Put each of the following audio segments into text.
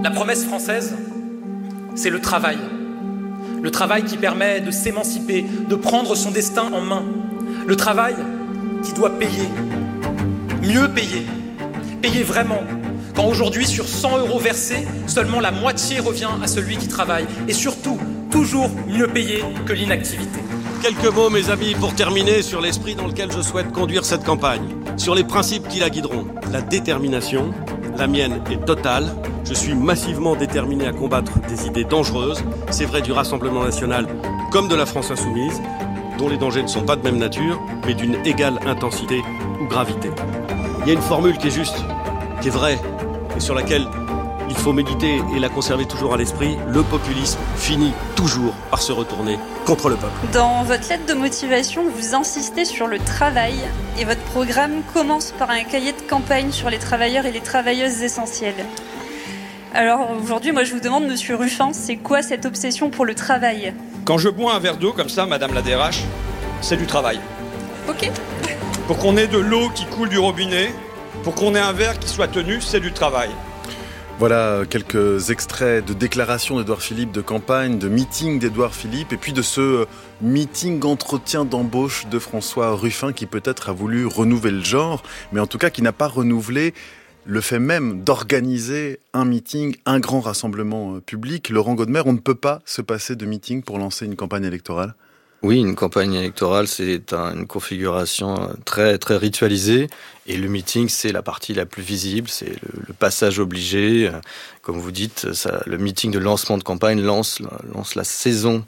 La promesse française, c'est le travail. Le travail qui permet de s'émanciper, de prendre son destin en main. Le travail qui doit payer, mieux payer, payer vraiment. Quand aujourd'hui, sur 100 € versés, seulement la moitié revient à celui qui travaille. Et surtout, toujours mieux payé que l'inactivité. Quelques mots, mes amis, pour terminer, sur l'esprit dans lequel je souhaite conduire cette campagne. Sur les principes qui la guideront. La détermination, la mienne est totale. Je suis massivement déterminé à combattre des idées dangereuses. C'est vrai du Rassemblement national comme de la France insoumise, dont les dangers ne sont pas de même nature, mais d'une égale intensité ou gravité. Il y a une formule qui est juste, qui est vraie, et sur laquelle il faut méditer et la conserver toujours à l'esprit. Le populisme finit toujours par se retourner contre le peuple. Dans votre lettre de motivation, vous insistez sur le travail et votre programme commence par un cahier de campagne sur les travailleurs et les travailleuses essentielles. Alors aujourd'hui, moi je vous demande, Monsieur Ruffin, c'est quoi cette obsession pour le travail ? Quand je bois un verre d'eau comme ça, Madame la DRH, c'est du travail. Ok. Pour qu'on ait de l'eau qui coule du robinet, pour qu'on ait un verre qui soit tenu, c'est du travail. Voilà quelques extraits de déclarations d'Édouard Philippe de campagne, de meeting d'Édouard Philippe et puis de ce meeting entretien d'embauche de François Ruffin qui peut-être a voulu renouveler le genre, mais en tout cas qui n'a pas renouvelé le fait même d'organiser un meeting, un grand rassemblement public. Laurent Godmer, on ne peut pas se passer de meeting pour lancer une campagne électorale ? Oui, une campagne électorale, c'est une configuration très très ritualisée, et le meeting, c'est la partie la plus visible, c'est le passage obligé. Comme vous dites, le meeting de lancement de campagne lance la saison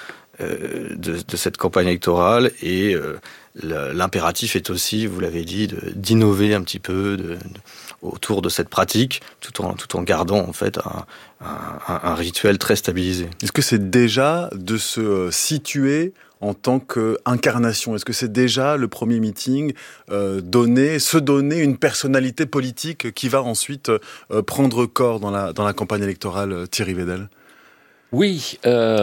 de cette campagne électorale, et l'impératif est aussi, vous l'avez dit, d'innover un petit peu autour de cette pratique, tout en gardant en fait un rituel très stabilisé. Est-ce que c'est déjà de se situer en tant qu'incarnation ? Est-ce que c'est déjà le premier meeting, se donner une personnalité politique qui va ensuite prendre corps dans la campagne électorale, Thierry Vedel ? Oui,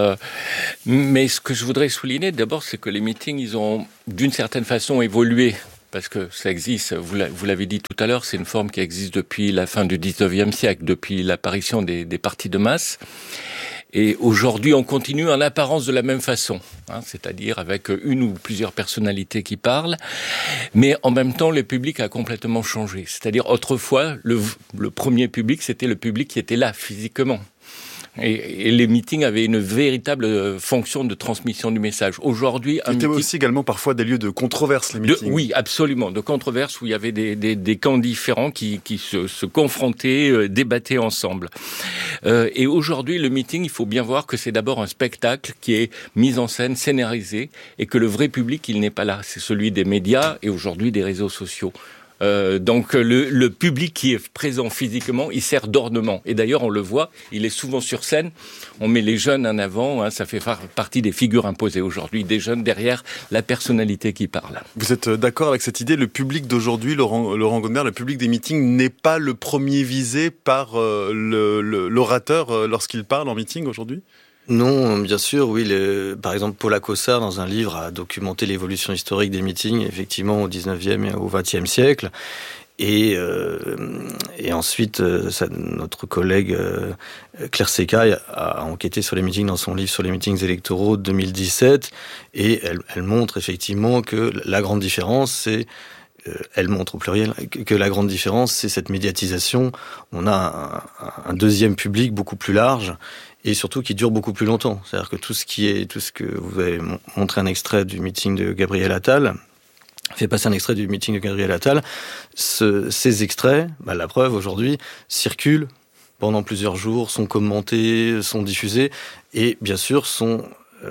mais ce que je voudrais souligner d'abord, c'est que les meetings, ils ont d'une certaine façon évolué. Parce que ça existe, vous l'avez dit tout à l'heure, c'est une forme qui existe depuis la fin du 19e siècle, depuis l'apparition des partis de masse. Et aujourd'hui, on continue en apparence de la même façon, c'est-à-dire avec une ou plusieurs personnalités qui parlent, mais en même temps, le public a complètement changé. C'est-à-dire, autrefois, le premier public, c'était le public qui était là, physiquement. Et les meetings avaient une véritable fonction de transmission du message. Aujourd'hui, c'était aussi également parfois des lieux de controverse, les meetings. Oui, absolument, de controverse où il y avait des camps différents qui se confrontaient, débattaient ensemble. Et aujourd'hui, le meeting, il faut bien voir que c'est d'abord un spectacle qui est mis en scène, scénarisé, et que le vrai public, il n'est pas là. C'est celui des médias et aujourd'hui des réseaux sociaux. Donc le public qui est présent physiquement, il sert d'ornement. Et d'ailleurs, on le voit, il est souvent sur scène. On met les jeunes en avant, ça fait partie des figures imposées aujourd'hui, des jeunes derrière la personnalité qui parle. Vous êtes d'accord avec cette idée ? Le public d'aujourd'hui, Laurent Godmer, le public des meetings n'est pas le premier visé par l'orateur lorsqu'il parle en meeting aujourd'hui ? Non, bien sûr, oui. Par exemple, Paul Acossard, dans un livre, a documenté l'évolution historique des meetings, effectivement, au 19e et au 20e siècle. Et ensuite, notre collègue Claire Secaille a enquêté sur les meetings dans son livre sur les meetings électoraux de 2017. Et elle montre effectivement que la grande différence, c'est... elle montre au pluriel que la grande différence, c'est cette médiatisation. On a un deuxième public beaucoup plus large et surtout qui dure beaucoup plus longtemps. C'est-à-dire que tout ce que vous avez montré un extrait du meeting de Gabriel Attal, fait passer un extrait du meeting de Gabriel Attal, ces extraits, la preuve aujourd'hui, circulent pendant plusieurs jours, sont commentés, sont diffusés et bien sûr sont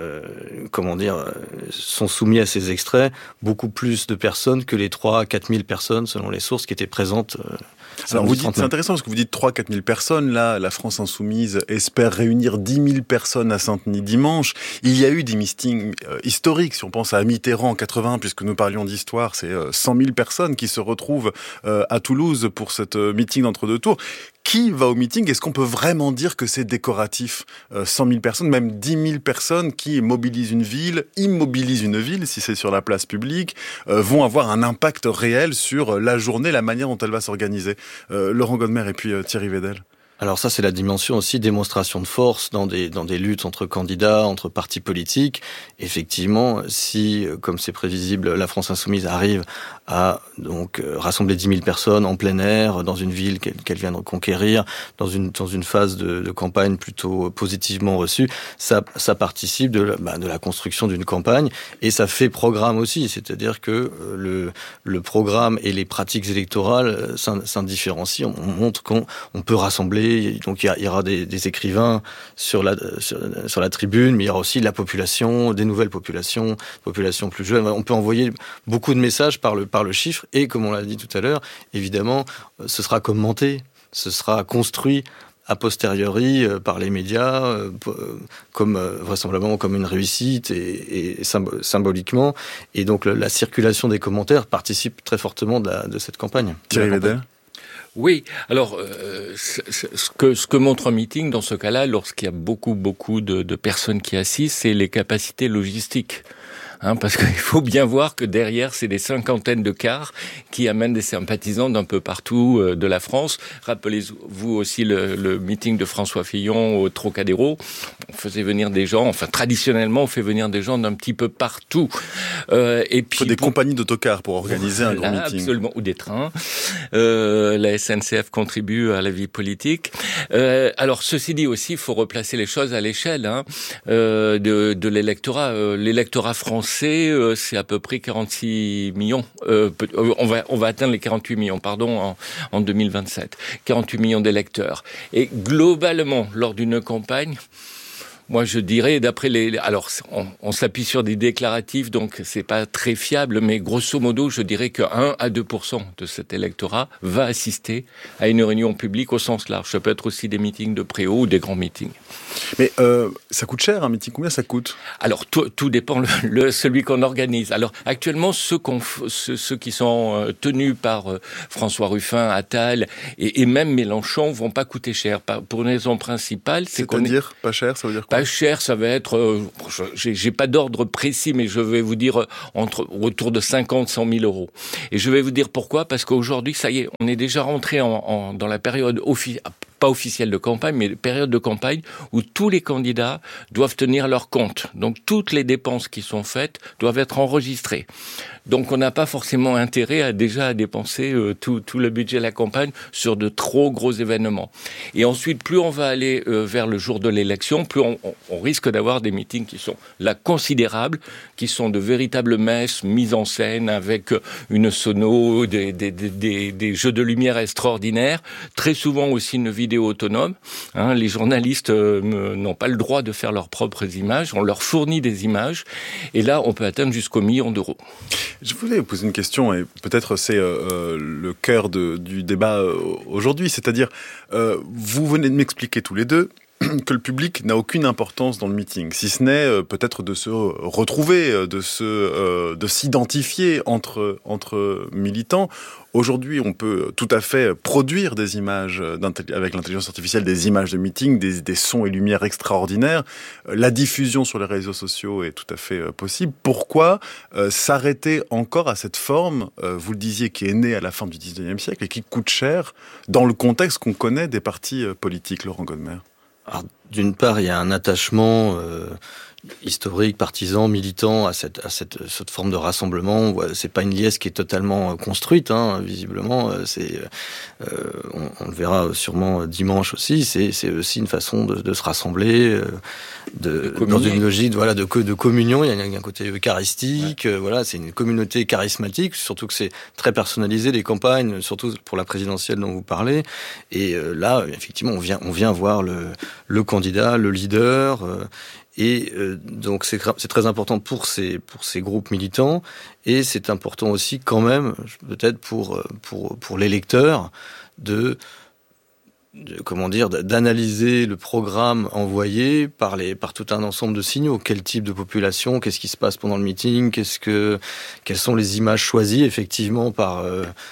soumis à ces extraits beaucoup plus de personnes que les 3 à 4 000 personnes, selon les sources, qui étaient présentes. Alors c'est intéressant parce que vous dites 3 à 4 000 personnes. Là, la France insoumise espère réunir 10 000 personnes à Saint-Denis dimanche. Il y a eu des meetings historiques. Si on pense à Mitterrand en 80, puisque nous parlions d'histoire, c'est 100 000 personnes qui se retrouvent à Toulouse pour cette meeting d'entre-deux tours. Qui va au meeting ? Est-ce qu'on peut vraiment dire que c'est décoratif ? 100 000 personnes, même 10 000 personnes qui mobilisent une ville, immobilisent une ville, si c'est sur la place publique, vont avoir un impact réel sur la journée, la manière dont elle va s'organiser. Laurent Godmer et puis Thierry Vedel. Alors ça, c'est la dimension aussi démonstration de force dans des luttes entre candidats, entre partis politiques. Effectivement, si, comme c'est prévisible, la France Insoumise arrive à donc rassembler 10 000 personnes en plein air, dans une ville qu'elle vient de conquérir, dans une phase de campagne plutôt positivement reçue, ça participe de la construction d'une campagne, et ça fait programme aussi. C'est-à-dire que le programme et les pratiques électorales s'indifférencient. On montre qu'on peut rassembler. Donc il y aura des écrivains sur la tribune, mais il y aura aussi la population, des nouvelles populations plus jeunes. On peut envoyer beaucoup de messages par le chiffre, et comme on l'a dit tout à l'heure, évidemment, ce sera commenté, ce sera construit a posteriori par les médias, vraisemblablement comme une réussite et symboliquement. Et donc la circulation des commentaires participe très fortement de cette campagne. Thierry Vedel. Oui, alors ce que montre un meeting dans ce cas-là, lorsqu'il y a beaucoup de personnes qui assistent, c'est les capacités logistiques. Parce qu'il faut bien voir que derrière, c'est des cinquantaines de cars qui amènent des sympathisants d'un peu partout de la France. Rappelez-vous aussi le meeting de François Fillon au Trocadéro. On faisait venir des gens, traditionnellement, on fait venir des gens d'un petit peu partout. Et puis, il faut des compagnies d'autocars pour organiser un grand meeting. Absolument, ou des trains. La SNCF contribue à la vie politique. Alors, ceci dit aussi, il faut replacer les choses à l'échelle de l'électorat. L'électorat français, c'est à peu près 46 millions. On va atteindre les 48 millions, en 2027. 48 millions d'électeurs. Et globalement, lors d'une campagne, moi, je dirais, d'après alors, on s'appuie sur des déclaratifs, donc c'est pas très fiable, mais grosso modo, je dirais que 1 à 2% de cet électorat va assister à une réunion publique au sens large. Ça peut être aussi des meetings de préau ou des grands meetings. Mais ça coûte cher, un meeting. Combien ça coûte ? Alors, tout dépend celui qu'on organise. Alors, actuellement, ceux qui sont tenus par François Ruffin, Attal et même Mélenchon vont pas coûter cher. Pour une raison principale, c'est-à-dire pas cher, ça veut dire quoi ? Pas cher, ça va être, j'ai pas d'ordre précis, mais je vais vous dire autour de 50, 100 000 euros. Et je vais vous dire pourquoi, parce qu'aujourd'hui, ça y est, on est déjà rentré dans la période pas officielle de campagne, mais période de campagne où tous les candidats doivent tenir leur compte. Donc toutes les dépenses qui sont faites doivent être enregistrées. Donc on n'a pas forcément intérêt à dépenser tout le budget de la campagne sur de trop gros événements. Et ensuite, plus on va aller vers le jour de l'élection, plus on risque d'avoir des meetings qui sont là considérables, qui sont de véritables messes mises en scène avec une sono, des jeux de lumière extraordinaires, très souvent aussi une vidéo autonome. Les journalistes n'ont pas le droit de faire leurs propres images, on leur fournit des images, et là on peut atteindre jusqu'au million d'euros. Je voulais vous poser une question, et peut-être c'est le cœur du débat aujourd'hui, c'est-à-dire vous venez de m'expliquer tous les deux que le public n'a aucune importance dans le meeting, si ce n'est peut-être de se retrouver, de s'identifier entre militants. Aujourd'hui, on peut tout à fait produire des images avec l'intelligence artificielle, des images de meeting, des sons et lumières extraordinaires. La diffusion sur les réseaux sociaux est tout à fait possible. Pourquoi s'arrêter encore à cette forme, vous le disiez, qui est née à la fin du 19e siècle et qui coûte cher dans le contexte qu'on connaît des partis politiques, Laurent Godmer ? Alors, d'une part, il y a un attachement historique, partisan, militant à cette forme de rassemblement. C'est pas une liesse qui est totalement construite, visiblement. On le verra sûrement dimanche aussi. C'est aussi une façon de se rassembler, dans une logique de communion. Il y a un côté eucharistique. C'est une communauté charismatique, surtout que c'est très personnalisé, les campagnes, surtout pour la présidentielle dont vous parlez. Et là, effectivement, on vient voir le candidat, le leader. Donc c'est très important pour ces groupes militants, et c'est important aussi quand même peut-être pour l'électeur d'analyser le programme envoyé par tout un ensemble de signaux. Quel type de population, qu'est-ce qui se passe pendant le meeting, quelles sont les images choisies effectivement par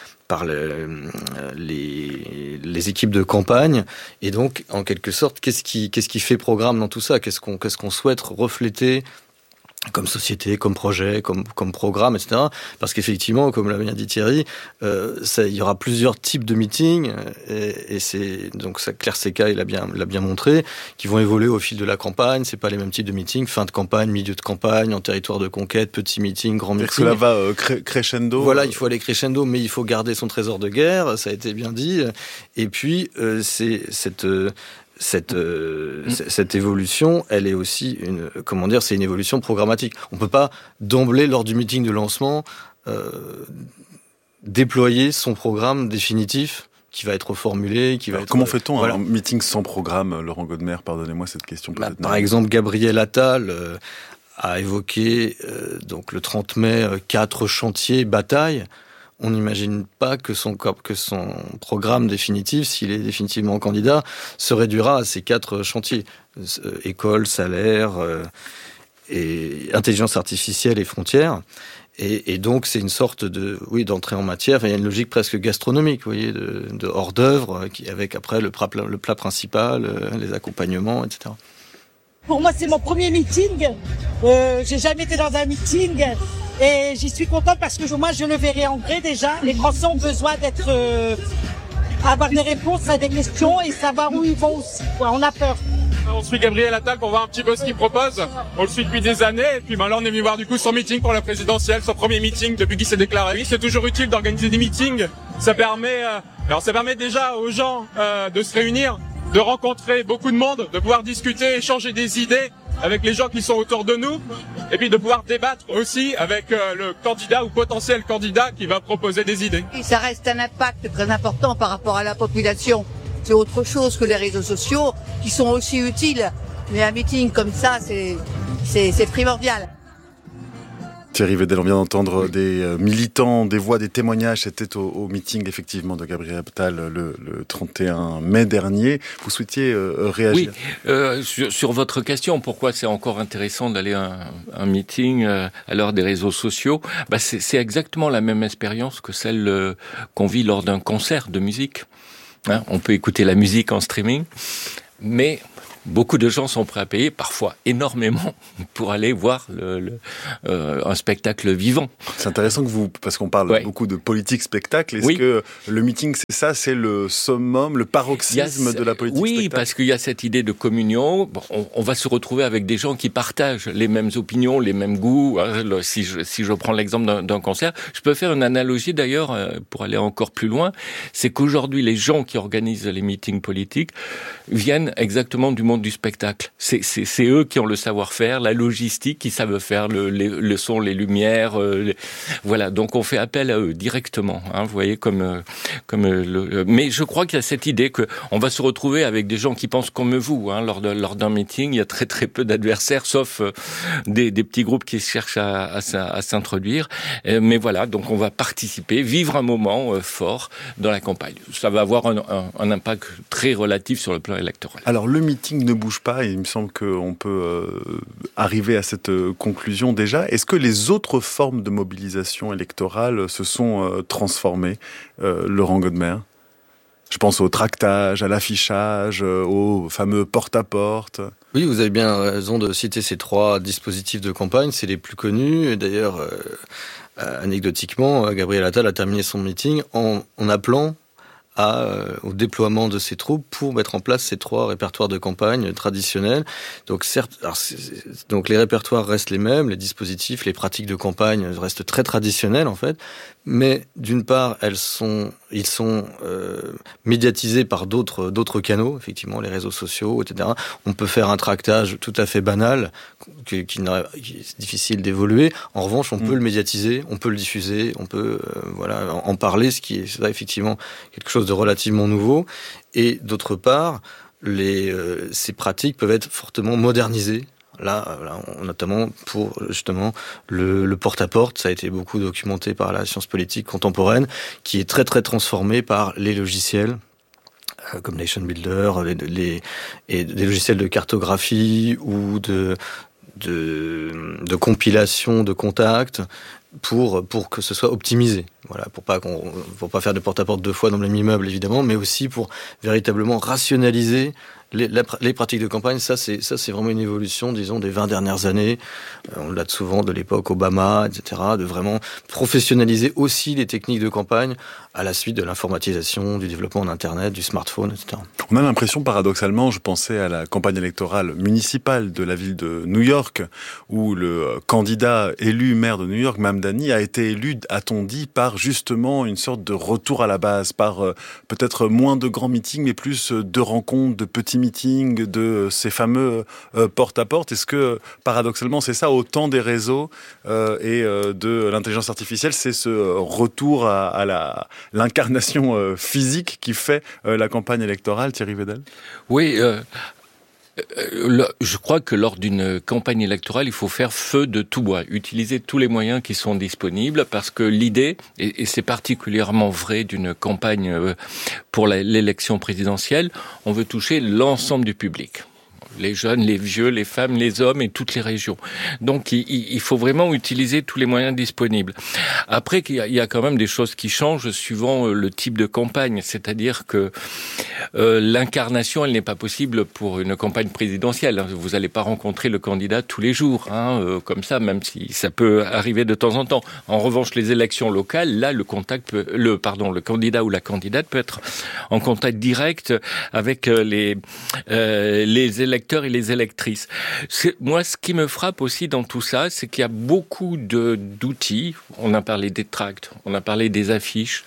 les équipes de campagne, et donc en quelque sorte qu'est-ce qui fait programme dans tout ça, qu'est-ce qu'on souhaite refléter comme société, comme projet, comme programme, etc. Parce qu'effectivement, comme l'a bien dit Thierry, il y aura plusieurs types de meetings, et c'est donc ça, Claire Seca l'a bien montré, qui vont évoluer au fil de la campagne. C'est pas les mêmes types de meetings, fin de campagne, milieu de campagne, en territoire de conquête, petits meetings, grands meetings. Cela va crescendo. Voilà, il faut aller crescendo, mais il faut garder son trésor de guerre, ça a été bien dit. Et puis c'est cette évolution, elle est aussi c'est une évolution programmatique. On peut pas d'emblée, lors du meeting de lancement, déployer son programme définitif qui va être reformulé, comment fait-on un meeting sans programme, Laurent Godmer? Pardonnez-moi cette question. Par exemple, Gabriel Attal a évoqué donc le 30 mai 4 chantiers batailles. On n'imagine pas que son programme définitif, s'il est définitivement candidat, se réduira à ces 4 chantiers. École, salaire, et intelligence artificielle et frontières. Et donc, c'est une sorte d'entrée en matière. Il y a une logique presque gastronomique, vous voyez, de hors d'œuvre, avec après le plat principal, les accompagnements, etc. Pour moi, c'est mon premier meeting. J'ai jamais été dans un meeting. Et j'y suis contente parce que moi, je le verrai en vrai déjà. Les Français ont besoin avoir des réponses à des questions et savoir où ils vont aussi. On a peur. On suit Gabriel Attal pour voir un petit peu ce qu'il propose. On le suit depuis des années. Et puis là, on est venu voir du coup son meeting pour la présidentielle, son premier meeting depuis qu'il s'est déclaré. Oui, c'est toujours utile d'organiser des meetings. Ça permet déjà aux gens de se réunir, de rencontrer beaucoup de monde, de pouvoir discuter, échanger des idées avec les gens qui sont autour de nous, et puis de pouvoir débattre aussi avec le candidat ou potentiel candidat qui va proposer des idées. Et ça reste un impact très important par rapport à la population. C'est autre chose que les réseaux sociaux, qui sont aussi utiles. Mais un meeting comme ça, c'est primordial. Thierry Vedel, on vient d'entendre des militants, des voix, des témoignages. C'était au meeting, effectivement, de Gabriel Attal le 31 mai dernier. Vous souhaitiez réagir? Oui, sur votre question, pourquoi c'est encore intéressant d'aller à un meeting à l'heure des réseaux sociaux? C'est exactement la même expérience que celle qu'on vit lors d'un concert de musique. On peut écouter la musique en streaming, mais beaucoup de gens sont prêts à payer, parfois énormément, pour aller voir un spectacle vivant. C'est intéressant parce qu'on parle beaucoup de politique spectacle. Est-ce que le meeting, c'est le summum, le paroxysme de la politique spectacle? Oui, parce qu'il y a cette idée de communion. On va se retrouver avec des gens qui partagent les mêmes opinions, les mêmes goûts. Si je prends l'exemple d'un concert, je peux faire une analogie d'ailleurs pour aller encore plus loin. C'est qu'aujourd'hui, les gens qui organisent les meetings politiques viennent exactement du monde du spectacle. C'est eux qui ont le savoir-faire, la logistique, qui savent faire le son, les lumières. Voilà, donc on fait appel à eux directement. Vous voyez, mais je crois qu'il y a cette idée qu'on va se retrouver avec des gens qui pensent comme vous. Lors d'un meeting, il y a très très peu d'adversaires, sauf des petits groupes qui cherchent à s'introduire. Mais voilà, donc on va participer, vivre un moment fort dans la campagne. Ça va avoir un impact très relatif sur le plan électoral. Alors le meeting ne bouge pas, et il me semble qu'on peut arriver à cette conclusion déjà. Est-ce que les autres formes de mobilisation électorale se sont transformées, Laurent Godmer? Je pense au tractage, à l'affichage, au fameux porte-à-porte. Oui, vous avez bien raison de citer ces 3 dispositifs de campagne, c'est les plus connus. Et d'ailleurs, anecdotiquement, Gabriel Attal a terminé son meeting en appelant au déploiement de ces troupes pour mettre en place ces 3 répertoires de campagne traditionnels. Donc certes, donc les répertoires restent les mêmes, les dispositifs, les pratiques de campagne restent très traditionnelles en fait, mais d'une part ils sont médiatisés par d'autres canaux, effectivement les réseaux sociaux, etc. On peut faire un tractage tout à fait banal qui est difficile d'évoluer. En revanche, on peut le médiatiser, on peut le diffuser, on peut en parler, ce qui est ça, effectivement quelque chose de relativement nouveau. Et d'autre part, ces pratiques peuvent être fortement modernisées. Là, notamment pour justement le porte-à-porte, ça a été beaucoup documenté par la science politique contemporaine, qui est très très transformée par les logiciels comme Nation Builder, et des logiciels de cartographie ou de compilation de contacts pour que ce soit optimisé. Voilà, pour pas faire de porte-à-porte 2 fois dans le même immeuble évidemment, mais aussi pour véritablement rationaliser Les pratiques de campagne, ça c'est vraiment une évolution, disons, des 20 dernières années. On l'a souvent de l'époque Obama, etc., de vraiment professionnaliser aussi les techniques de campagne à la suite de l'informatisation, du développement d'Internet, du smartphone, etc. On a l'impression, paradoxalement, je pensais à la campagne électorale municipale de la ville de New York, où le candidat élu maire de New York, Mamdani, a été élu, a-t-on dit, par justement une sorte de retour à la base, par peut-être moins de grands meetings, mais plus de rencontres, de petits meetings, de ces fameux porte-à-porte. Est-ce que, paradoxalement, c'est ça, au temps des réseaux et de l'intelligence artificielle, c'est ce retour à l'incarnation physique qui fait la campagne électorale, Thierry Vedel ? Oui, je crois que lors d'une campagne électorale, il faut faire feu de tout bois, utiliser tous les moyens qui sont disponibles, parce que l'idée, et c'est particulièrement vrai d'une campagne pour l'élection présidentielle, on veut toucher l'ensemble du public. Les jeunes, les vieux, les femmes, les hommes et toutes les régions. Donc, il faut vraiment utiliser tous les moyens disponibles. Après, il y a quand même des choses qui changent suivant le type de campagne. C'est-à-dire que l'incarnation, elle n'est pas possible pour une campagne présidentielle. Vous n'allez pas rencontrer le candidat tous les jours, comme ça, même si ça peut arriver de temps en temps. En revanche, les élections locales, là, le candidat ou la candidate peut être en contact direct avec les électeurs et les électrices. Moi, ce qui me frappe aussi dans tout ça, c'est qu'il y a beaucoup d'outils. On a parlé des tracts, on a parlé des affiches,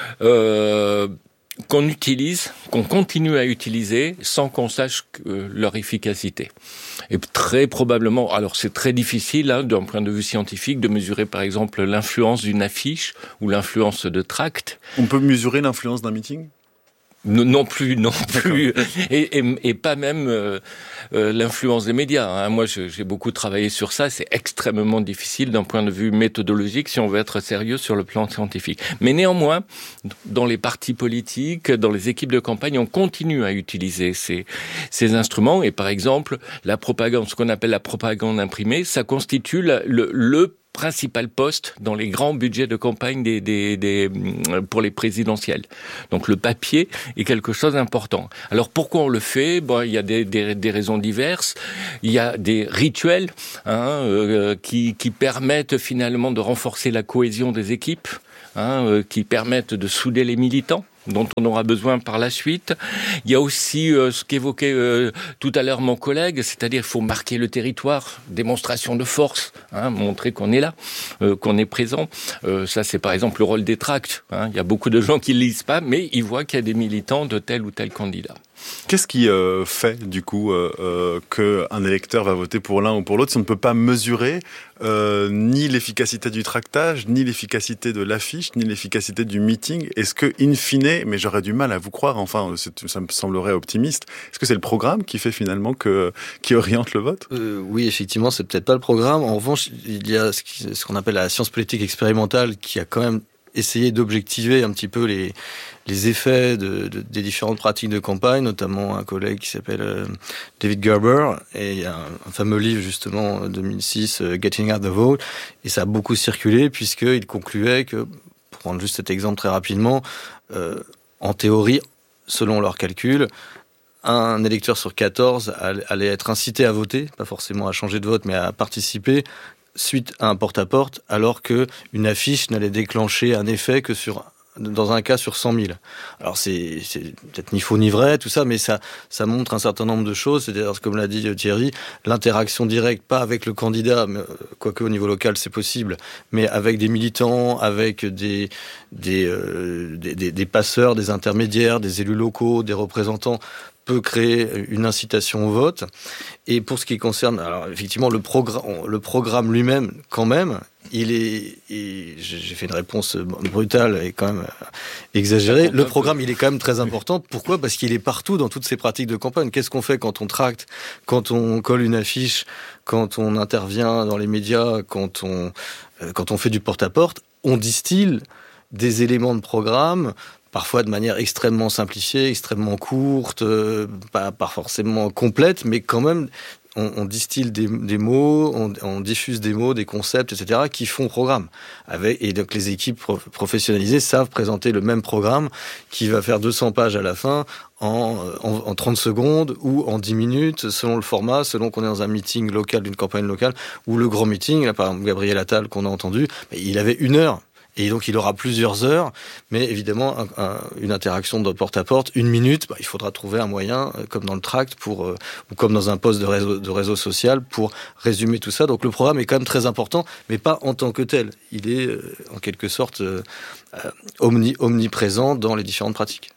qu'on utilise, qu'on continue à utiliser sans qu'on sache leur efficacité. Et très probablement, alors c'est très difficile d'un point de vue scientifique de mesurer par exemple l'influence d'une affiche ou l'influence de tracts. On peut mesurer l'influence d'un meeting ? Non plus, et pas même l'influence des médias. Moi, j'ai beaucoup travaillé sur ça. C'est extrêmement difficile d'un point de vue méthodologique si on veut être sérieux sur le plan scientifique. Mais néanmoins, dans les partis politiques, dans les équipes de campagne, on continue à utiliser ces instruments. Et par exemple, la propagande, ce qu'on appelle la propagande imprimée, ça constitue le principal poste dans les grands budgets de campagne pour les présidentielles. Donc le papier est quelque chose d'important. Alors pourquoi on le fait ? Il y a des raisons diverses. Il y a des rituels qui permettent finalement de renforcer la cohésion des équipes, qui permettent de souder les militants, dont on aura besoin par la suite. Il y a aussi ce qu'évoquait tout à l'heure mon collègue, c'est-à-dire il faut marquer le territoire, démonstration de force, montrer qu'on est là, qu'on est présent. Ça, c'est par exemple le rôle des tracts. Il y a beaucoup de gens qui ne lisent pas, mais ils voient qu'il y a des militants de tel ou tel candidat. Qu'est-ce qui fait, du coup, qu'un électeur va voter pour l'un ou pour l'autre si on ne peut pas mesurer ni l'efficacité du tractage, ni l'efficacité de l'affiche, ni l'efficacité du meeting ? Est-ce que, in fine, mais j'aurais du mal à vous croire, enfin, ça me semblerait optimiste, est-ce que c'est le programme qui fait finalement qui oriente le vote ? Oui, effectivement, c'est peut-être pas le programme. En revanche, il y a ce qu'on appelle la science politique expérimentale qui a quand même essayé d'objectiver un petit peu les effets des différentes pratiques de campagne, notamment un collègue qui s'appelle David Gerber, et il y a un fameux livre justement 2006, Getting at the Vote, et ça a beaucoup circulé puisqu'il concluait que, pour prendre juste cet exemple très rapidement, en théorie, selon leurs calculs, un électeur sur 14 allait être incité à voter, pas forcément à changer de vote, mais à participer suite à un porte-à-porte, alors qu'une affiche n'allait déclencher un effet que dans un cas sur 100 000. Alors c'est peut-être ni faux ni vrai, tout ça, mais ça montre un certain nombre de choses. C'est-à-dire, comme l'a dit Thierry, l'interaction directe, pas avec le candidat, quoique au niveau local c'est possible, mais avec des militants, avec des passeurs, des intermédiaires, des élus locaux, des représentants, peut créer une incitation au vote. Et pour ce qui concerne, alors effectivement, le programme lui-même, quand même, j'ai fait une réponse brutale et quand même exagérée. Le programme, il est quand même très important. Pourquoi ? Parce qu'il est partout dans toutes ces pratiques de campagne. Qu'est-ce qu'on fait quand on tracte, quand on colle une affiche, quand on intervient dans les médias, quand on fait du porte-à-porte ? On distille des éléments de programme, parfois de manière extrêmement simplifiée, extrêmement courte, pas forcément complète, mais quand même, on distille des mots, on diffuse des mots, des concepts, etc., qui font programme. Et donc les équipes professionnalisées savent présenter le même programme qui va faire 200 pages à la fin en 30 secondes ou en 10 minutes, selon le format, selon qu'on est dans un meeting local, d'une campagne locale, ou le grand meeting. Là, par exemple, Gabriel Attal, qu'on a entendu, il avait 1 heure. Et donc, il aura plusieurs heures, mais évidemment, une interaction de porte-à-porte, 1 minute, il faudra trouver un moyen, comme dans le tract, ou comme dans un post de réseau social, pour résumer tout ça. Donc, le programme est quand même très important, mais pas en tant que tel. Il est, en quelque sorte, omniprésent dans les différentes pratiques.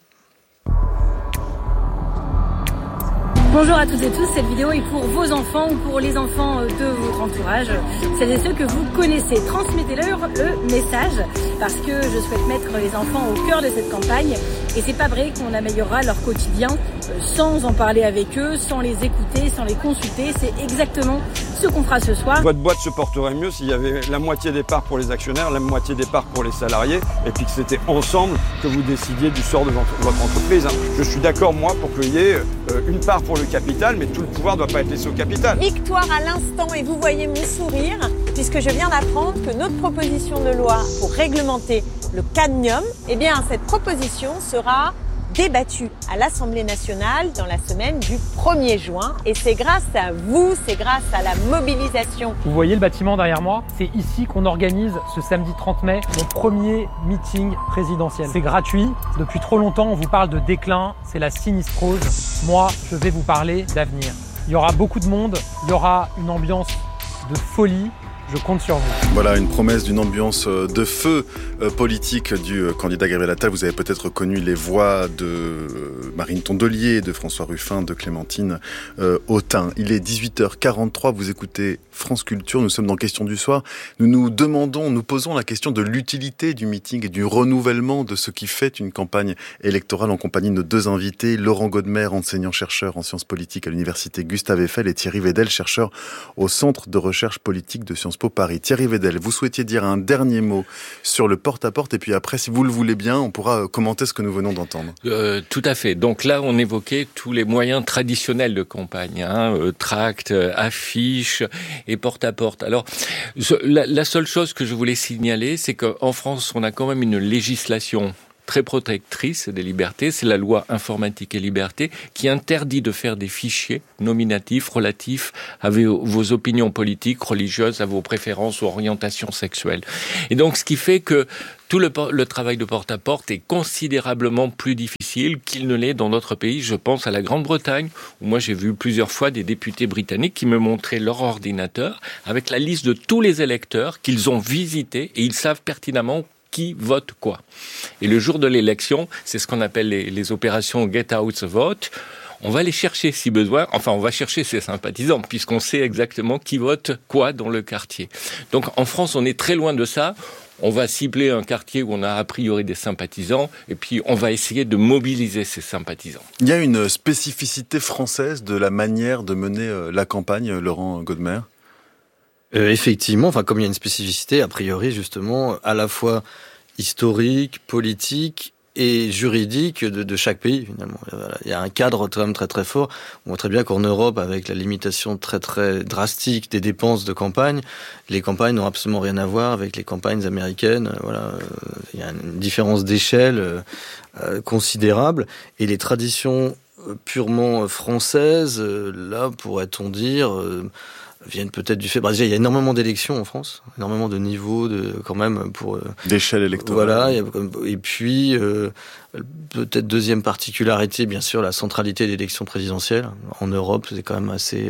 Bonjour à toutes et tous, cette vidéo est pour vos enfants ou pour les enfants de votre entourage, celles et ceux que vous connaissez. Transmettez-leur le message parce que je souhaite mettre les enfants au cœur de cette campagne et c'est pas vrai qu'on améliorera leur quotidien sans en parler avec eux, sans les écouter, sans les consulter. C'est exactement ce qu'on fera ce soir. Votre boîte se porterait mieux s'il y avait la moitié des parts pour les actionnaires, la moitié des parts pour les salariés et puis que c'était ensemble que vous décidiez du sort de votre entreprise. Je suis d'accord, moi, pour qu'il y ait une part pour le capital, mais tout le pouvoir ne doit pas être laissé au capital. Victoire à l'instant et vous voyez mon sourire puisque je viens d'apprendre que notre proposition de loi pour réglementer le cadmium, eh bien cette proposition sera débattue à l'Assemblée nationale dans la semaine du 1er juin et c'est grâce à vous, c'est grâce à la mobilisation. Vous voyez le bâtiment derrière moi? C'est ici qu'on organise ce samedi 30 mai mon premier meeting présidentiel. C'est gratuit. Depuis trop longtemps, on vous parle de déclin, c'est la sinistrose. Moi, je vais vous parler d'avenir. Il y aura beaucoup de monde, il y aura une ambiance de folie. Je compte sur vous. Voilà une promesse d'une ambiance de feu politique du candidat Gabriel Attal. Vous avez peut-être reconnu les voix de Marine Tondelier, de François Ruffin, de Clémentine Autain. Il est 18h43, vous écoutez France Culture, nous sommes dans Question du soir. Nous posons la question de l'utilité du meeting et du renouvellement de ce qui fait une campagne électorale en compagnie de nos 2 invités, Laurent Godmer, enseignant-chercheur en sciences politiques à l'université Gustave Eiffel et Thierry Vedel, chercheur au Centre de recherche politique de Sciences Po Paris. Thierry Vedel, vous souhaitiez dire un dernier mot sur le porte-à-porte et puis après, si vous le voulez bien, on pourra commenter ce que nous venons d'entendre. Tout à fait. Donc là, on évoquait tous les moyens traditionnels de campagne, tracts, affiches et porte-à-porte. Alors, la seule chose que je voulais signaler, c'est qu'en France, on a quand même une législation très protectrice des libertés, c'est la loi informatique et liberté qui interdit de faire des fichiers nominatifs relatifs à vos opinions politiques, religieuses, à vos préférences ou orientations sexuelles. Et donc, ce qui fait que tout le travail de porte-à-porte est considérablement plus difficile qu'il ne l'est dans d'autres pays. Je pense à la Grande-Bretagne, où moi j'ai vu plusieurs fois des députés britanniques qui me montraient leur ordinateur avec la liste de tous les électeurs qu'ils ont visités et ils savent pertinemment qui vote quoi. Et le jour de l'élection, c'est ce qu'on appelle les opérations Get Out the Vote. On va les chercher si besoin. Enfin, on va chercher ses sympathisants puisqu'on sait exactement qui vote quoi dans le quartier. Donc en France, on est très loin de ça. On va cibler un quartier où on a a priori des sympathisants et puis on va essayer de mobiliser ces sympathisants. Il y a une spécificité française de la manière de mener la campagne, Laurent Godmer ? Effectivement, comme il y a une spécificité, a priori, justement, à la fois historique, politique et juridique de chaque pays, finalement. Il y a un cadre quand même très très fort. On voit très bien qu'en Europe, avec la limitation très très drastique des dépenses de campagne, les campagnes n'ont absolument rien à voir avec les campagnes américaines. Voilà, il y a une différence d'échelle considérable. Et les traditions purement françaises, là, pourrait-on dire... viennent peut-être du fait... déjà, il y a énormément d'élections en France, énormément de niveaux quand même pour... d'échelle électorale. Voilà, et puis, peut-être deuxième particularité, bien sûr, la centralité des élections présidentielles. En Europe, c'est quand même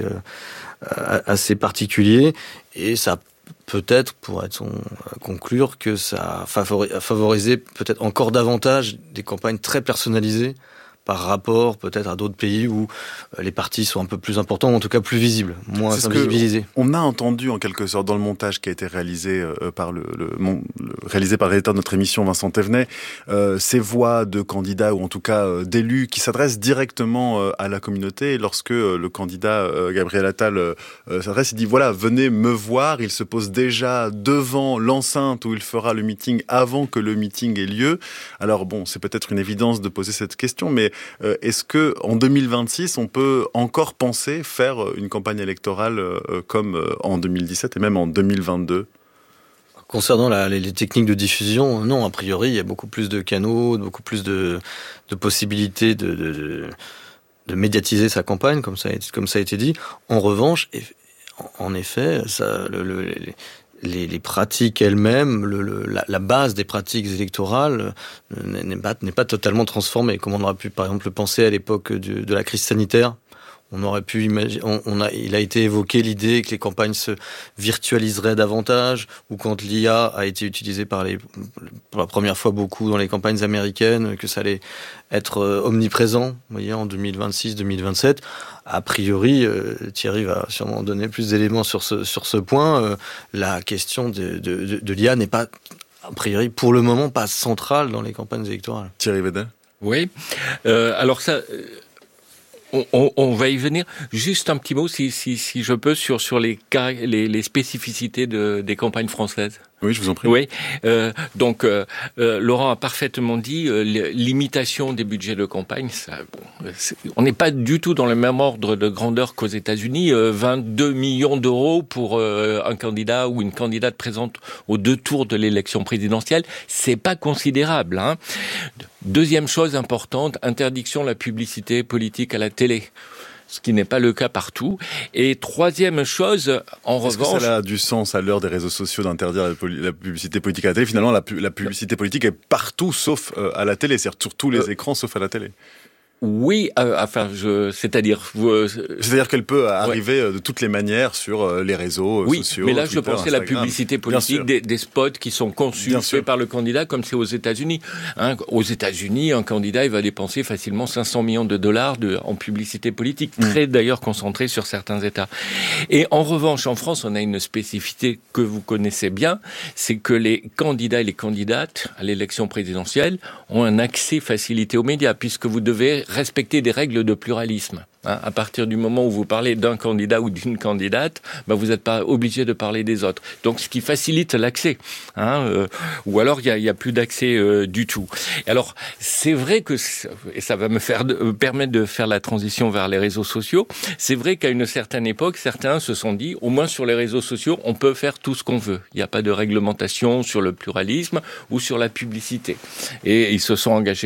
assez particulier, et ça peut-être, pourrait-on conclure, que ça a favorisé peut-être encore davantage des campagnes très personnalisées, par rapport peut-être à d'autres pays où les partis sont un peu plus importants, ou en tout cas plus visibles, moins visibilisés. On a entendu en quelque sorte dans le montage qui a été réalisé par réalisé par l'éditeur de notre émission, Vincent Thévenet, ces voix de candidats ou en tout cas d'élus qui s'adressent directement à la communauté. Et lorsque le candidat Gabriel Attal s'adresse, il dit voilà, venez me voir. Il se pose déjà devant l'enceinte où il fera le meeting avant que le meeting ait lieu. Alors bon, c'est peut-être une évidence de poser cette question, mais est-ce que en 2026, on peut encore penser faire une campagne électorale comme en 2017 et même en 2022 ? Concernant les techniques de diffusion, non, a priori, il y a beaucoup plus de canaux, beaucoup plus de possibilités de médiatiser sa campagne, comme ça a été dit. En revanche, en effet, les pratiques elles-mêmes, la base des pratiques électorales n'est pas totalement transformée, comme on aurait pu, par exemple, le penser à l'époque de la crise sanitaire. On aurait pu imaginer, il a été évoqué l'idée que les campagnes se virtualiseraient davantage, ou quand l'IA a été utilisée pour la première fois beaucoup dans les campagnes américaines, que ça allait être omniprésent, vous voyez, en 2026-2027. A priori, Thierry va sûrement donner plus d'éléments sur ce point. La question de l'IA n'est pas, a priori, pour le moment, pas centrale dans les campagnes électorales. Thierry Vedel ? Oui. Alors ça... On va y venir. Juste un petit mot, si je peux, sur les spécificités des campagnes françaises. Oui, je vous en prie. Oui. Donc, Laurent a parfaitement dit l'imitation des budgets de campagne. On n'est pas du tout dans le même ordre de grandeur qu'aux États-Unis. 22 millions d'euros pour un candidat ou une candidate présente aux 2 tours de l'élection présidentielle, c'est pas considérable. Hein. Deuxième chose importante, interdiction de la publicité politique à la télé. Ce qui n'est pas le cas partout. Et troisième chose, en revanche... Est-ce que ça a du sens à l'heure des réseaux sociaux d'interdire la publicité politique à la télé ? Finalement, la publicité politique est partout sauf à la télé, c'est-à-dire sur tous les écrans sauf à la télé. Oui, c'est-à-dire qu'elle peut arriver de toutes les manières sur les réseaux sociaux. Oui, mais là Twitter, je pensais à la publicité politique des spots qui sont conçus faits par le candidat, comme c'est aux États-Unis. Hein, aux États-Unis, un candidat il va dépenser facilement 500 millions de dollars en publicité politique, très d'ailleurs concentrée sur certains États. Et en revanche, en France, on a une spécificité que vous connaissez bien, c'est que les candidats et les candidates à l'élection présidentielle ont un accès facilité aux médias, puisque vous devez respecter des règles de pluralisme. Hein, à partir du moment où vous parlez d'un candidat ou d'une candidate, vous n'êtes pas obligé de parler des autres. Donc, ce qui facilite l'accès. Hein, ou alors, il y a plus d'accès du tout. Alors, c'est vrai que, et ça va me permettre de faire la transition vers les réseaux sociaux, c'est vrai qu'à une certaine époque, certains se sont dit, au moins sur les réseaux sociaux, on peut faire tout ce qu'on veut. Il n'y a pas de réglementation sur le pluralisme ou sur la publicité. Et ils se sont engagés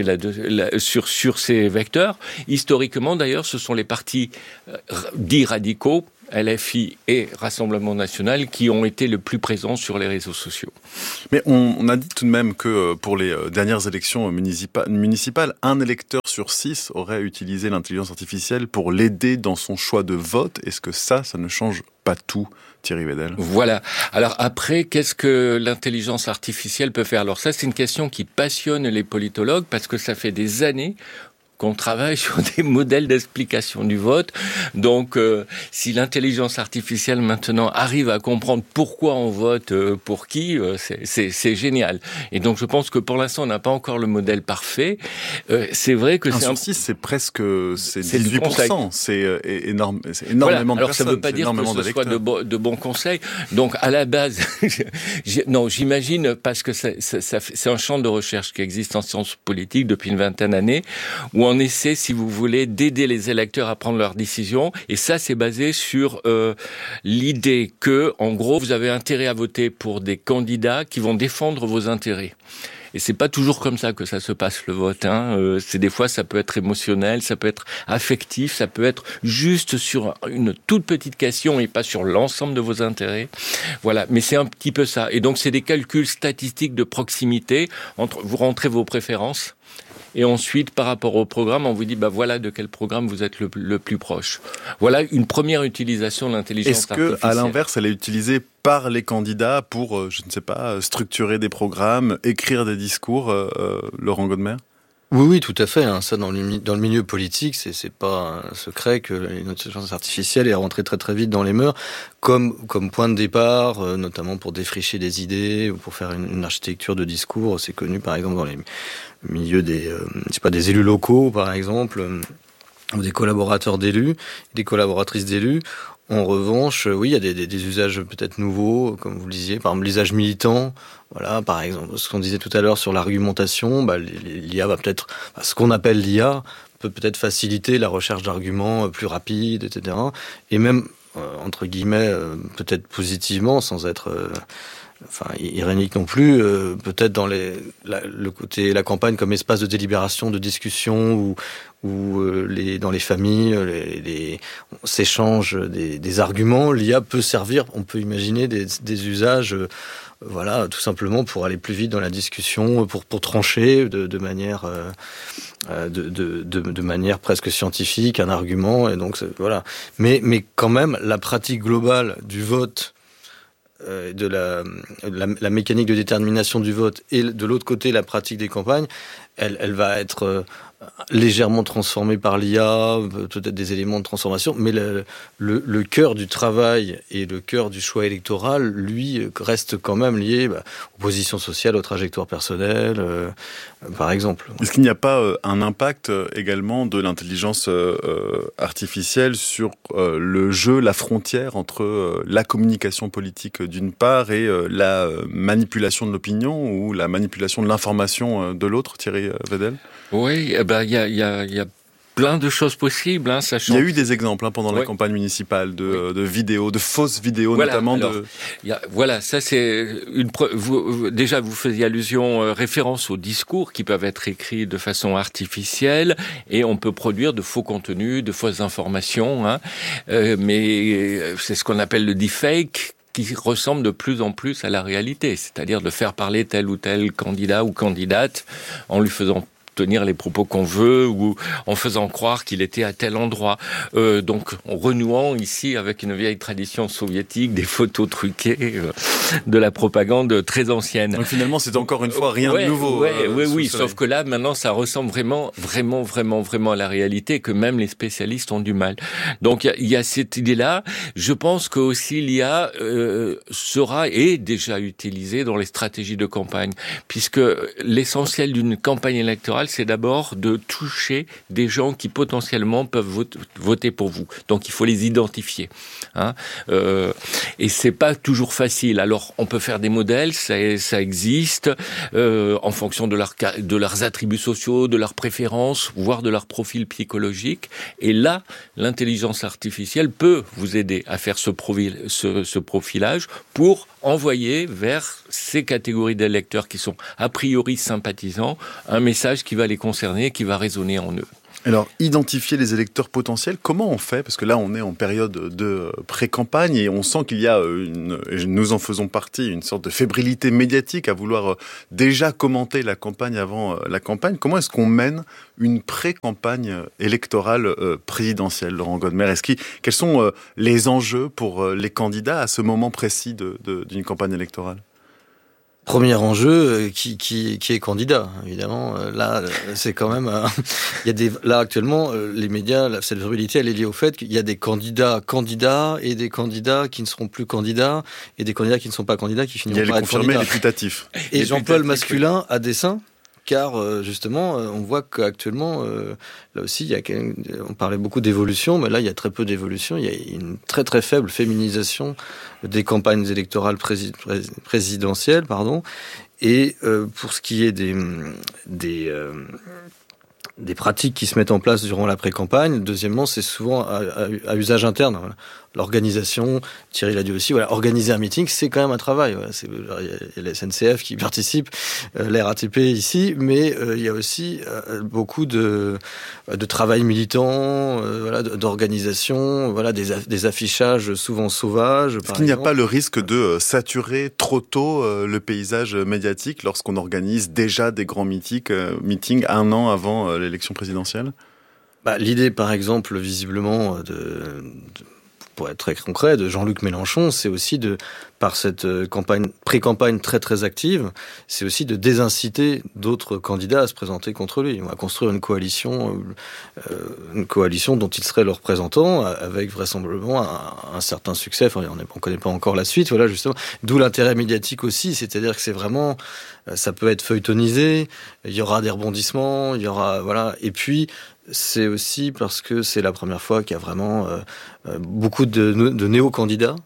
sur ces vecteurs. Historiquement, d'ailleurs, ce sont les partis dits radicaux, LFI et Rassemblement National, qui ont été le plus présents sur les réseaux sociaux. Mais on a dit tout de même que pour les dernières élections municipales, 1 électeur sur 6 aurait utilisé l'intelligence artificielle pour l'aider dans son choix de vote. Est-ce que ça ne change pas tout, Thierry Vedel ? Voilà. Alors après, qu'est-ce que l'intelligence artificielle peut faire ? Alors ça, c'est une question qui passionne les politologues, parce que ça fait des années qu'on travaille sur des modèles d'explication du vote. Donc, si l'intelligence artificielle maintenant arrive à comprendre pourquoi on vote pour qui, c'est génial. Et donc, je pense que pour l'instant, on n'a pas encore le modèle parfait. C'est vrai que c'est 6, c'est 18%. C'est énorme, c'est énormément de personnes. Alors, ça ne veut pas dire que ce soit de bons conseils. Donc, à la base, j'imagine, parce que c'est un champ de recherche qui existe en sciences politiques depuis une vingtaine d'années, où on essaie, si vous voulez, d'aider les électeurs à prendre leurs décisions. Et ça, c'est basé sur l'idée que, en gros, vous avez intérêt à voter pour des candidats qui vont défendre vos intérêts. Et c'est pas toujours comme ça que ça se passe, le vote. Hein. C'est des fois, ça peut être émotionnel, ça peut être affectif, ça peut être juste sur une toute petite question et pas sur l'ensemble de vos intérêts. Voilà. Mais c'est un petit peu ça. Et donc, c'est des calculs statistiques de proximité entre, vous rentrez vos préférences. Et ensuite, par rapport au programme, on vous dit, voilà de quel programme vous êtes le plus proche. Voilà une première utilisation de l'intelligence artificielle. Est-ce qu'à l'inverse, elle est utilisée par les candidats pour, je ne sais pas, structurer des programmes, écrire des discours, Laurent Godmer ? Oui, tout à fait. Hein. Ça, dans le milieu politique, c'est pas un secret que l'intelligence artificielle est rentrée très très vite dans les mœurs, comme point de départ, notamment pour défricher des idées ou pour faire une architecture de discours. C'est connu, par exemple, dans les milieux des élus locaux, par exemple, ou des collaborateurs d'élus, des collaboratrices d'élus. En revanche, oui, il y a des usages peut-être nouveaux, comme vous le disiez, par exemple l'usage militant. Voilà, par exemple, ce qu'on disait tout à l'heure sur l'argumentation, l'IA va peut-être, ce qu'on appelle l'IA, peut peut-être faciliter la recherche d'arguments plus rapides, etc. Et même, entre guillemets, peut-être positivement, sans être irénique non plus, peut-être dans le côté, la campagne comme espace de délibération, de discussion, où dans les familles, s'échangent des arguments. L'IA peut servir, on peut imaginer des usages, tout simplement pour aller plus vite dans la discussion, pour trancher de manière de manière presque scientifique un argument. Et donc voilà. Mais quand même, la pratique globale du vote, de la mécanique de détermination du vote, et de l'autre côté la pratique des campagnes, elle va être légèrement transformée par l'IA, peut-être des éléments de transformation, mais le cœur du travail et le cœur du choix électoral, lui, reste quand même lié aux positions sociales, aux trajectoires personnelles, par exemple. Est-ce qu'il n'y a pas un impact également de l'intelligence artificielle sur le jeu, la frontière entre la communication politique d'une part et la manipulation de l'opinion ou la manipulation de l'information de l'autre, Thierry Vedel ? Oui, il y a plein de choses possibles, sachant... Il y a eu des exemples pendant la campagne municipale de vidéos, de fausses vidéos, notamment. Ça c'est une déjà vous faisiez allusion, référence aux discours qui peuvent être écrits de façon artificielle, et on peut produire de faux contenus, de fausses informations, mais c'est ce qu'on appelle le deepfake, qui ressemble de plus en plus à la réalité, c'est-à-dire de faire parler tel ou tel candidat ou candidate en lui faisant tenir les propos qu'on veut ou en faisant croire qu'il était à tel endroit. Donc, en renouant ici avec une vieille tradition soviétique, des photos truquées, de la propagande très ancienne. Donc finalement, c'est encore une fois rien de nouveau. Oui, sauf que là, maintenant, ça ressemble vraiment à la réalité, que même les spécialistes ont du mal. Donc, il y a cette idée-là. Je pense que aussi l'IA sera et est déjà utilisée dans les stratégies de campagne, puisque l'essentiel d'une campagne électorale, c'est d'abord de toucher des gens qui potentiellement peuvent voter pour vous. Donc il faut les identifier. Et c'est pas toujours facile. Alors on peut faire des modèles, ça existe, en fonction de leurs attributs sociaux, de leurs préférences, voire de leur profil psychologique. Et là, l'intelligence artificielle peut vous aider à faire ce profilage pour envoyer vers ces catégories d'électeurs qui sont a priori sympathisants un message qui va les concerner, qui va résonner en eux. Alors, identifier les électeurs potentiels, comment on fait ? Parce que là, on est en période de pré-campagne et on sent qu'il y a, et nous en faisons partie, une sorte de fébrilité médiatique à vouloir déjà commenter la campagne avant la campagne. Comment est-ce qu'on mène une pré-campagne électorale présidentielle, Laurent Godmer ? Quels sont les enjeux pour les candidats à ce moment précis d'une campagne électorale ? Premier enjeu, qui est candidat, évidemment. Là, c'est quand même, là, actuellement, les médias, cette virilité, elle est liée au fait qu'il y a des candidats et des candidats qui ne seront plus candidats, et des candidats qui ne sont pas candidats, qui finiront par être candidats. Il y a les confirmés, les putatifs. Et j'emploie le masculin à dessein, car justement, on voit qu'actuellement, là aussi, on parlait beaucoup d'évolution, mais là, il y a très peu d'évolution. Il y a une très très faible féminisation des campagnes électorales présidentielles, Et pour ce qui est des pratiques qui se mettent en place durant la pré-campagne, deuxièmement, c'est souvent à usage interne. Voilà. L'organisation, Thierry l'a dit aussi, organiser un meeting, c'est quand même un travail. Il y a la SNCF qui participe, la RATP ici, mais il y a aussi beaucoup de travail militant, d'organisation, des affichages souvent sauvages. Est-ce qu'il n'y a pas le risque de saturer trop tôt le paysage médiatique lorsqu'on organise déjà des grands meetings un an avant l'élection présidentielle ? L'idée, par exemple, visiblement, pour être très concret, de Jean-Luc Mélenchon, c'est aussi par cette pré-campagne très très active, c'est aussi de désinciter d'autres candidats à se présenter contre lui. On va construire une coalition dont il serait le représentant, avec vraisemblablement un certain succès. On ne connaît pas encore la suite, justement. D'où l'intérêt médiatique aussi, c'est-à-dire que c'est vraiment, ça peut être feuilletonisé, il y aura des rebondissements, et puis c'est aussi parce que c'est la première fois qu'il y a vraiment beaucoup de néo-candidats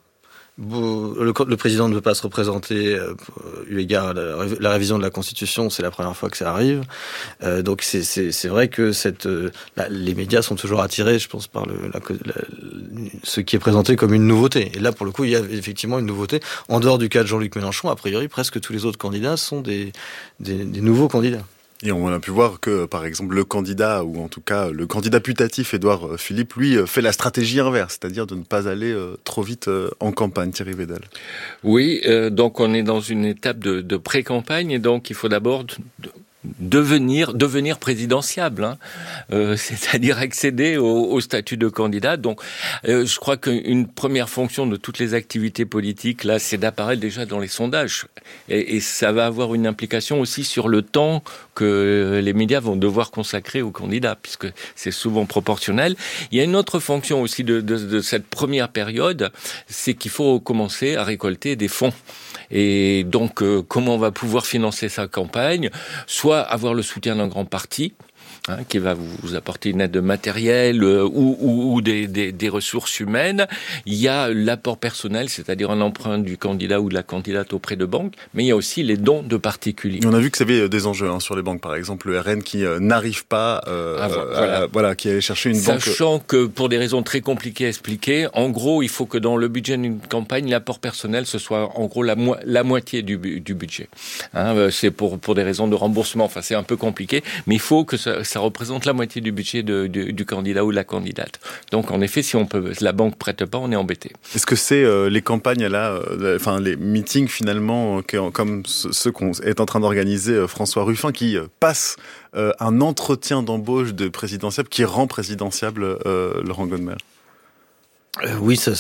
le président ne veut pas se représenter eu égard à la révision de la Constitution, c'est la première fois que ça arrive. Donc c'est vrai que les médias sont toujours attirés, je pense, par ce qui est présenté comme une nouveauté. Et là, pour le coup, il y a effectivement une nouveauté. En dehors du cas de Jean-Luc Mélenchon, a priori, presque tous les autres candidats sont des nouveaux candidats. Et on a pu voir que, par exemple, le candidat, ou en tout cas le candidat putatif, Édouard Philippe, lui, fait la stratégie inverse, c'est-à-dire de ne pas aller trop vite en campagne. Thierry Védel. Oui, donc on est dans une étape de pré-campagne, et donc il faut d'abord devenir présidentiable, c'est-à-dire accéder au statut de candidat. Donc, je crois qu'une première fonction de toutes les activités politiques, là, c'est d'apparaître déjà dans les sondages. Et ça va avoir une implication aussi sur le temps que les médias vont devoir consacrer aux candidats, puisque c'est souvent proportionnel. Il y a une autre fonction aussi de cette première période, c'est qu'il faut commencer à récolter des fonds. Et donc, comment on va pouvoir financer sa campagne ? Soit avoir le soutien d'un grand parti, qui va vous apporter une aide matérielle ou des ressources humaines. Il y a l'apport personnel, c'est-à-dire un emprunt du candidat ou de la candidate auprès de banques, mais il y a aussi les dons de particuliers. On a vu que ça avait des enjeux sur les banques, par exemple le RN qui n'arrive pas qui allait chercher une banque. Sachant que pour des raisons très compliquées à expliquer, en gros, il faut que dans le budget d'une campagne, l'apport personnel, ce soit en gros la moitié du budget. C'est pour des raisons de remboursement, enfin c'est un peu compliqué, mais il faut que ça représente la moitié du budget du candidat ou de la candidate. Donc, en effet, si la banque prête pas, on est embêté. Est-ce que c'est les campagnes les meetings finalement, comme ceux qu'on est en train d'organiser François Ruffin, qui passe un entretien d'embauche de présidentiable, qui rend présidentiable Laurent Godmer? Oui, ça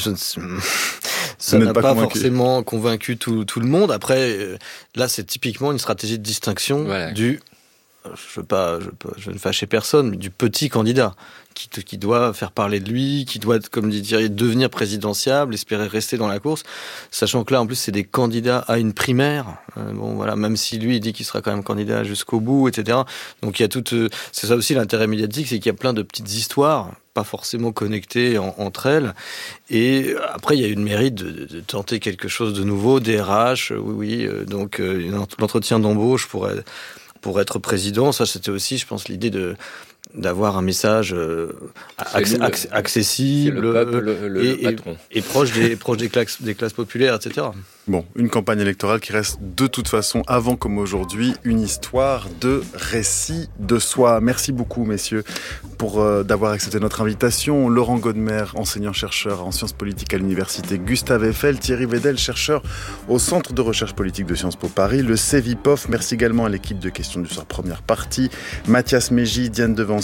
n'a pas forcément convaincu tout le monde. Après, là, c'est typiquement une stratégie de distinction du... Je ne veux fâcher personne, mais du petit candidat qui doit faire parler de lui, qui doit, comme dit Thierry, devenir présidentiable, espérer rester dans la course, sachant que là, en plus, c'est des candidats à une primaire. Même si lui, il dit qu'il sera quand même candidat jusqu'au bout, etc. Donc, il y a c'est ça aussi l'intérêt médiatique, c'est qu'il y a plein de petites histoires, pas forcément connectées entre elles. Et après, il y a eu le mérite de tenter quelque chose de nouveau, DRH, donc l'entretien d'embauche pour être président, ça c'était aussi, je pense, l'idée d'avoir un message accessible, le patron. Et proche des classes populaires, etc. Bon, une campagne électorale qui reste de toute façon, avant comme aujourd'hui, une histoire de récit de soi. Merci beaucoup, messieurs, pour d'avoir accepté notre invitation. Laurent Godmer, enseignant-chercheur en sciences politiques à l'université Gustave Eiffel, Thierry Védel, chercheur au Centre de recherche politique de Sciences Po Paris, le CEVIPOF. Merci également à l'équipe de Questions du Soir, première partie, Mathias Mégy, Diane Devan